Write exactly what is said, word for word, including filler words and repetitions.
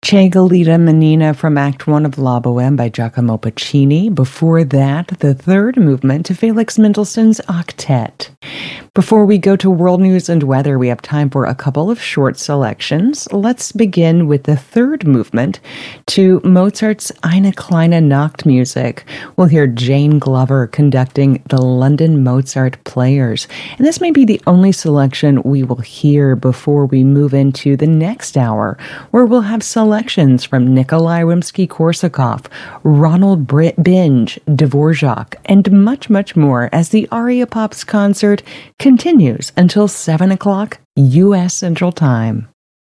Chegalita Menina from Act One of La Boheme by Giacomo Puccini. Before that, the third movement to Felix Mendelssohn's Octet. Before we go to world news and weather, we have time for a couple of short selections. Let's begin with the third movement to Mozart's Eine kleine Nachtmusik. We'll hear Jane Glover conducting the London Mozart Players. And this may be the only selection we will hear before we move into the next hour, where we'll have selections from Nikolai Rimsky-Korsakov, Ronald Binge, Dvorak, and much, much more as the Aria Pops concert continues until seven o'clock U S Central Time.